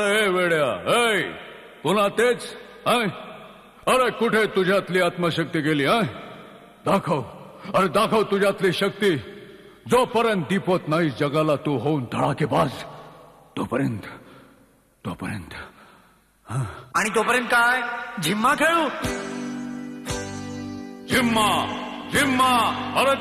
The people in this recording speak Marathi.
अरे वेड्या, ऐ पुन्हा तेच. अरे कुठे तुझ्यातली आत्मशक्ती गेली? दाखव, अरे दाखव तुझ्यातली शक्ती. जोपर्यंत दीपवत नाही जगाला तू होऊन धडाकेबाज, तोपर्यंत तोपर्यंत आणि तोपर्यंत काय? झिम्मा खेळू. झिम्मा झिम्मा, अरे